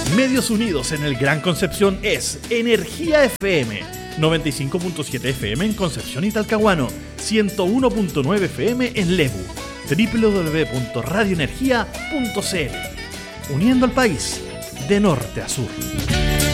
Medios unidos en el Gran Concepción es Energía FM, 95.7 FM en Concepción y Talcahuano, 101.9 FM en Lebu, www.radioenergia.cl, uniendo al país de norte a sur.